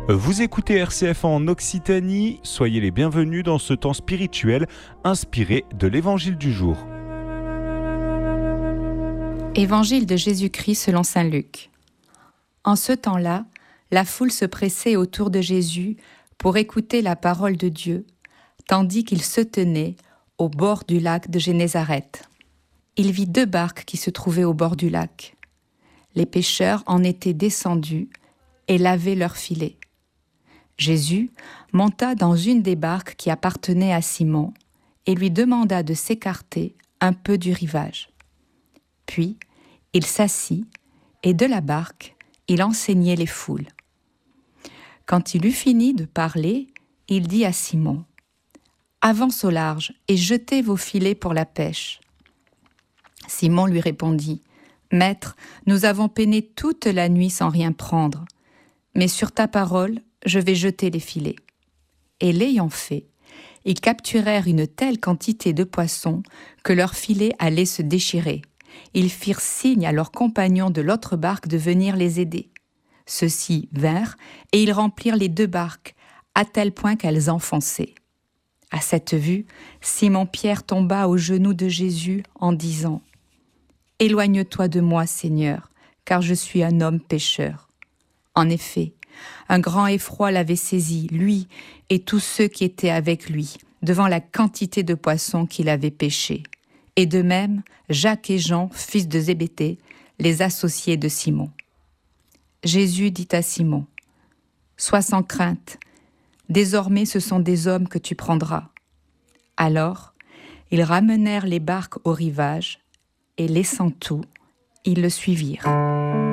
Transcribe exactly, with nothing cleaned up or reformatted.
Vous écoutez R C F en Occitanie, soyez les bienvenus dans ce temps spirituel inspiré de l'Évangile du jour. Évangile de Jésus-Christ selon saint Luc. En ce temps-là, la foule se pressait autour de Jésus pour écouter la parole de Dieu, tandis qu'il se tenait au bord du lac de Génézareth. Il vit deux barques qui se trouvaient au bord du lac. Les pêcheurs en étaient descendus et lavaient leurs filets. Jésus monta dans une des barques qui appartenait à Simon et lui demanda de s'écarter un peu du rivage. Puis, il s'assit et de la barque, il enseignait les foules. Quand il eut fini de parler, il dit à Simon : « Avance au large et jetez vos filets pour la pêche. » Simon lui répondit : « Maître, nous avons peiné toute la nuit sans rien prendre, mais sur ta parole, je vais jeter les filets. » Et l'ayant fait, ils capturèrent une telle quantité de poissons que leurs filets allaient se déchirer. Ils firent signe à leurs compagnons de l'autre barque de venir les aider. Ceux-ci vinrent et ils remplirent les deux barques, à tel point qu'elles enfonçaient. À cette vue, Simon-Pierre tomba aux genoux de Jésus en disant : « Éloigne-toi de moi, Seigneur, car je suis un homme pécheur. » En effet, un grand effroi l'avait saisi, lui et tous ceux qui étaient avec lui, devant la quantité de poissons qu'il avait pêchés. Et de même, Jacques et Jean, fils de Zébédée, les associés de Simon. Jésus dit à Simon : « Sois sans crainte, désormais ce sont des hommes que tu prendras. » Alors, ils ramenèrent les barques au rivage, et laissant tout, ils le suivirent.